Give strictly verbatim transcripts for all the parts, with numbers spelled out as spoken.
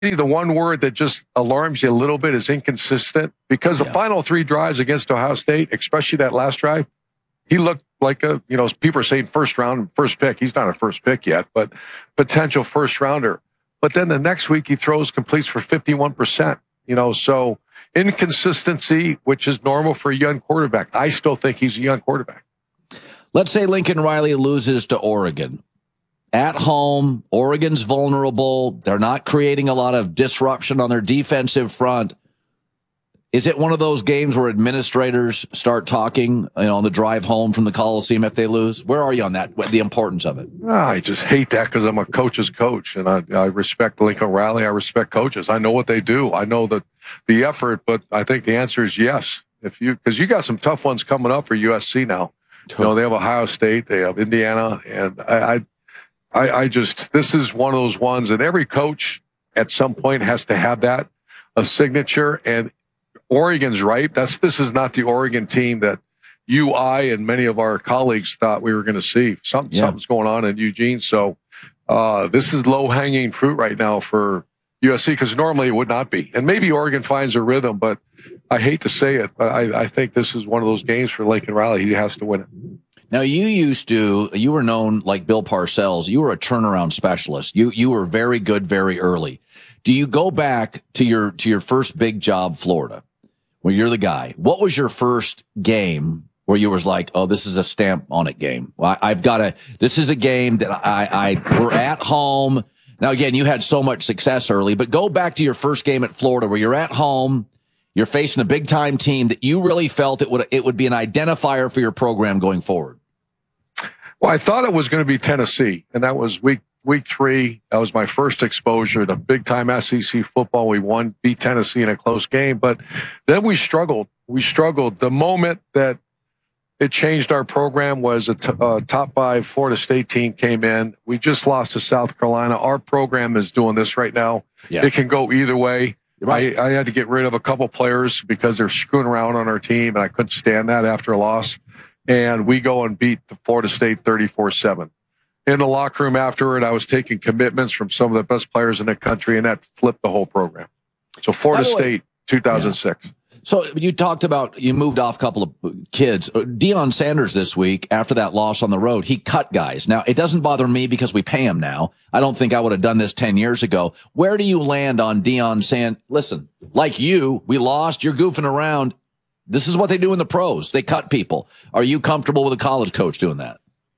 the one word that just alarms you a little bit is inconsistent, because the Yeah. final three drives against Ohio State, especially that last drive, he looked like a, you know, people are saying first round, first pick. He's not a first pick yet, but potential first rounder. But then the next week he throws, completes for fifty-one percent, you know, so inconsistency, which is normal for a young quarterback. I still think he's a young quarterback. Let's say Lincoln Riley loses to Oregon. At home, Oregon's vulnerable. They're not creating a lot of disruption on their defensive front. Is it one of those games where administrators start talking, you know, on the drive home from the Coliseum if they lose? Where are you on that, the importance of it? I just hate that because I'm a coach's coach, and I, I respect Lincoln Riley. I respect coaches. I know what they do. I know the, the effort, but I think the answer is yes. If you, because you got some tough ones coming up for U S C now. You know, they have Ohio State, they have Indiana, and I, I I, I just, this is one of those ones, and every coach at some point has to have that, a signature, and Oregon's right. That's, this is not the Oregon team that you, I, and many of our colleagues thought we were going to see. Some, Yeah. Something's going on in Eugene. So, uh, this is low hanging fruit right now for U S C, because normally it would not be. And maybe Oregon finds a rhythm, but I hate to say it, but I, I think this is one of those games for Lincoln Riley. He has to win it. Now, you used to, you were known like Bill Parcells. You were a turnaround specialist. You you were very good very early. Do you go back to your to your first big job, Florida, where you're the guy? What was your first game where you was like, oh, this is a stamp on it game? Well, I, I've got to, this is a game that I, I, we're at home. Now, again, you had so much success early, but go back to your first game at Florida where you're at home. You're facing a big time team that you really felt it would it would be an identifier for your program going forward. Well, I thought it was going to be Tennessee, and that was week week three. That was my first exposure to big-time S E C football. We won, beat Tennessee in a close game, but then we struggled. We struggled. The moment that it changed our program was a t- uh, top five Florida State team came in. We just lost to South Carolina. Our program is doing this right now. Yeah. It can go either way. Right. I, I had to get rid of a couple players because they're screwing around on our team, and I couldn't stand that after a loss. And we go and beat the Florida State thirty-four seven. In the locker room afterward, I was taking commitments from some of the best players in the country, and that flipped the whole program. So Florida State, two thousand six. Yeah. So you talked about, you moved off a couple of kids. Deion Sanders this week, after that loss on the road, he cut guys. Now, it doesn't bother me because we pay him now. I don't think I would have done this ten years ago. Where do you land on Deion Sanders? Listen, like you, we lost, you're goofing around. This is what they do in the pros. They cut people. Are you comfortable with a college coach doing that?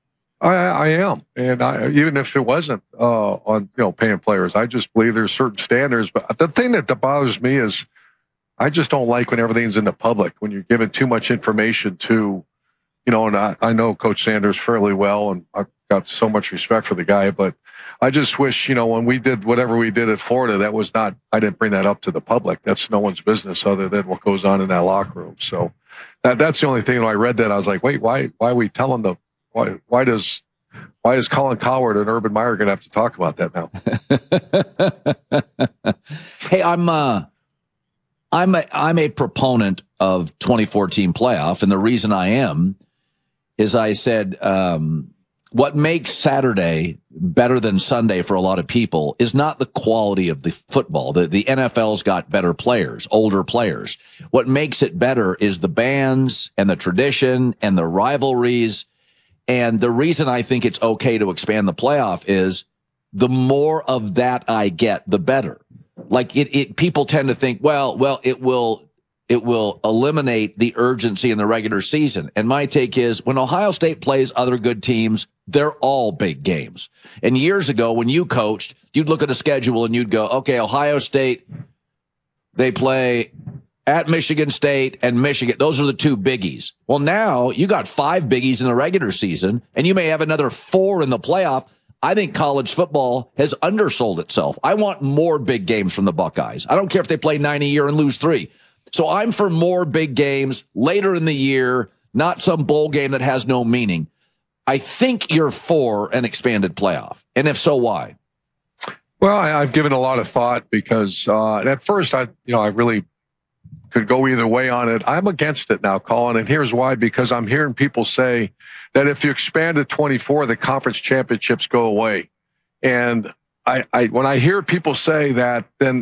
I, I am, and I, even if it wasn't uh, on, you know, paying players, I just believe there's certain standards. But the thing that bothers me is I just don't like when everything's in the public, when you're giving too much information to, you know, and I, I know Coach Sanders fairly well, and I've got so much respect for the guy, but I just wish, you know, when we did whatever we did at Florida, that was not, I didn't bring that up to the public. That's no one's business other than what goes on in that locker room. So that, that's the only thing. When I read that, I was like, wait, why, why are we telling the, why, why does, why is Colin Cowherd and Urban Meyer going to have to talk about that now? Hey, I'm, uh, I'm a, I'm a proponent of twenty fourteen playoff. And the reason I am is I said, um, what makes Saturday better than Sunday for a lot of people is not the quality of the football. The, the N F L's got better players, older players. What makes it better is the bands and the tradition and the rivalries. And the reason I think it's okay to expand the playoff is the more of that I get, the better. Like it, it people tend to think, well, well, it will, it will eliminate the urgency in the regular season. And my take is when Ohio State plays other good teams, they're all big games. And years ago, when you coached, you'd look at a schedule and you'd go, okay, Ohio State, they play at Michigan State and Michigan. Those are the two biggies. Well, now you got five biggies in the regular season, and you may have another four in the playoff. I think college football has undersold itself. I want more big games from the Buckeyes. I don't care if they play nine a year and lose three. So I'm for more big games later in the year, not some bowl game that has no meaning. I think you're for an expanded playoff. And if so, why? Well, I, I've given a lot of thought because uh, at first I, you know, I really could go either way on it. I'm against it now, Colin, and here's why. Because I'm hearing people say that if you expand to twenty-four, the conference championships go away. And I, I when I hear people say that, then